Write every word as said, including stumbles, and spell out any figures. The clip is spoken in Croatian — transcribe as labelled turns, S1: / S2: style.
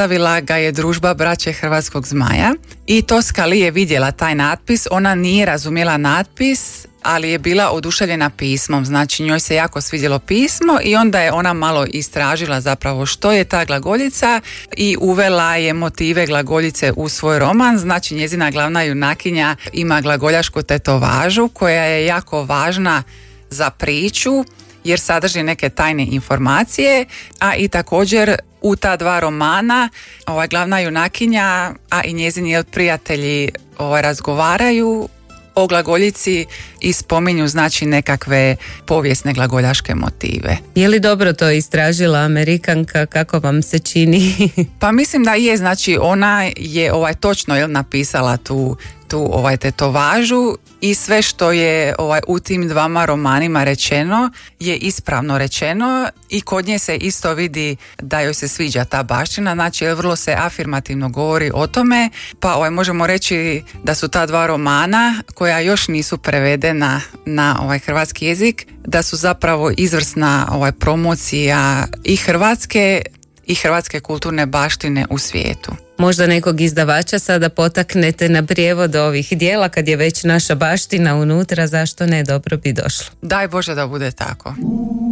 S1: sastavila ga je družba braće Hrvatskog zmaja i Toska Lee je vidjela taj natpis, ona nije razumjela natpis, ali je bila oduševljena pismom, znači njoj se jako svidjelo pismo i onda je ona malo istražila zapravo što je ta glagoljica i uvela je motive glagoljice u svoj roman, znači njezina glavna junakinja ima glagoljašku tetovažu koja je jako važna za priču jer sadrži neke tajne informacije, a i također u ta dva romana ovaj, glavna junakinja, a i njezini prijatelji ovaj, razgovaraju o glagoljici i spominju znači nekakve povijesne glagoljaške motive.
S2: Je li dobro to istražila Amerikanka, kako vam se čini?
S1: Pa mislim da je, znači ona je ovaj točno jel, napisala tu, tu ovaj tetovažu i sve što je ovaj, u tim dvama romanima rečeno je ispravno rečeno i kod nje se isto vidi da joj se sviđa ta baština, znači vrlo se afirmativno govori o tome, pa ovaj, možemo reći da su ta dva romana koja još nisu prevedena na ovaj, hrvatski jezik, da su zapravo izvrsna ovaj, promocija i Hrvatske i hrvatske kulturne baštine u svijetu.
S2: Možda nekog izdavača sada potaknete na prijevod ovih dijela kad je već naša baština unutra, zašto ne, dobro bi došlo.
S1: Daj Bože da bude tako.